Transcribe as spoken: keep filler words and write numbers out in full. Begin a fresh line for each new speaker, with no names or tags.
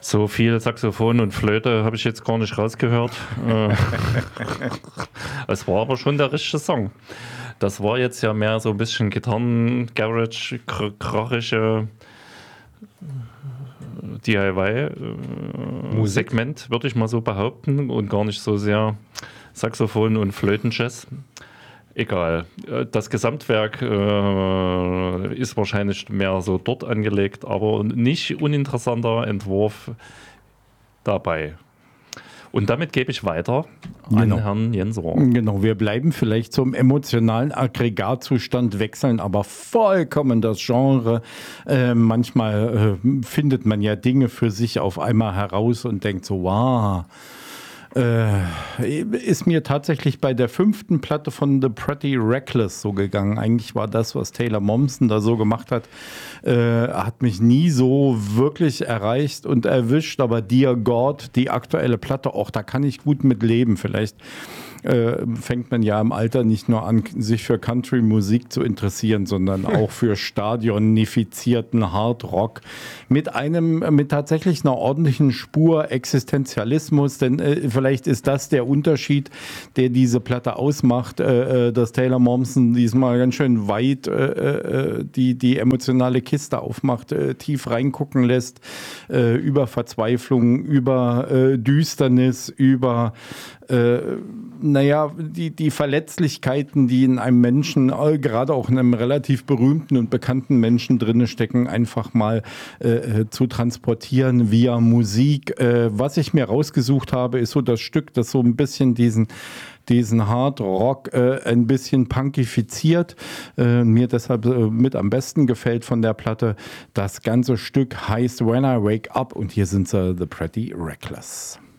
So viel Saxophon und Flöte habe ich jetzt gar nicht rausgehört. Äh, es war aber schon der richtige Song. Das war jetzt ja mehr so ein bisschen Gitarren, Garage, kr- krachige D I Y-Segment, würde ich mal so behaupten, und gar nicht so sehr Saxophon und Flötenjazz. Egal. Das Gesamtwerk äh, ist wahrscheinlich mehr so dort angelegt, aber nicht uninteressanter Entwurf dabei. Und damit gebe ich weiter an
Genau.
Herrn Jens Rohr.
Genau, wir bleiben vielleicht zum emotionalen Aggregatzustand, wechseln aber vollkommen das Genre. Äh, manchmal äh, findet man ja Dinge für sich auf einmal heraus und denkt so, wow. Äh, ist mir tatsächlich bei der fünften Platte von The Pretty Reckless so gegangen. Eigentlich war das, was Taylor Momsen da so gemacht hat, äh, hat mich nie so wirklich erreicht und erwischt. Aber Dear God, die aktuelle Platte, auch da kann ich gut mit leben. Vielleicht äh, fängt man ja im Alter nicht nur an, sich für Country-Musik zu interessieren, sondern auch für stadionifizierten Hard-Rock mit einem, mit tatsächlich einer ordentlichen Spur Existenzialismus, denn äh, vielleicht ist das der Unterschied, der diese Platte ausmacht, äh, dass Taylor Momsen diesmal ganz schön weit äh, die, die emotionale Kiste aufmacht, äh, tief reingucken lässt, äh, über Verzweiflung, über äh, Düsternis, über äh, naja, die, die Verletzlichkeiten, die in einem Menschen, äh, gerade auch in einem relativ berühmten und bekannten Menschen drinne stecken, einfach mal äh, zu transportieren via Musik. Äh, was ich mir rausgesucht habe, ist so das Stück, das so ein bisschen diesen diesen Hard Rock äh, ein bisschen punkifiziert. Äh, mir deshalb äh, mit am besten gefällt von der Platte. Das ganze Stück heißt When I Wake Up und hier sind sie, The Pretty Reckless.